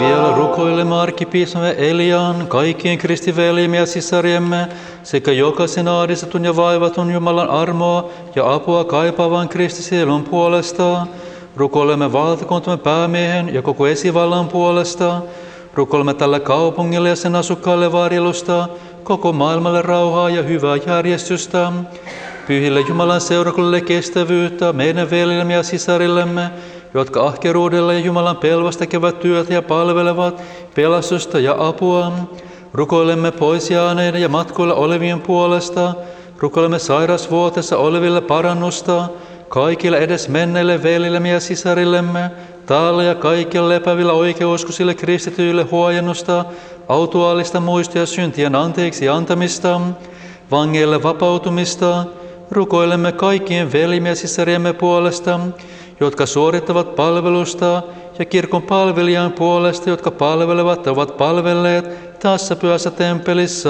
vielä rukoilemme arkkipiispamme Elian, kaikkien kristiveljemme ja sisariemme sekä jokaisen ahdistetun ja vaivatun Jumalan armoa ja apua kaipaavan kristisielun puolesta. Rukoilemme valtakuntamme päämiehen ja koko esivallan puolesta. Rukoilemme tälle kaupungille ja sen asukkaille varjelusta, koko maailmalle rauhaa ja hyvää järjestystä. Pyhille Jumalan seurakunnille kestävyyttä meidän veljillemme ja sisarillemme, jotka ahkeruudella ja Jumalan pelvasta tekevät työtä ja palvelevat pelastusta ja apua. Rukoilemme pois jääneiden ja matkoilla olevien puolesta. Rukoilemme sairausvuoteessa oleville parannusta, kaikille edes menneille veljillemme ja sisarillemme, täällä ja kaikille lepävillä oikeuskoisille kristityille huojennusta, autuaalista muistoa ja syntien anteeksi antamista, vangeille vapautumista. Rukoilemme kaikkien veljemme ja sisariemme puolesta, jotka suorittavat palvelusta, ja kirkon palvelijan puolesta, jotka palvelevat ja ovat palvelleet tässä pyhässä temppelissä.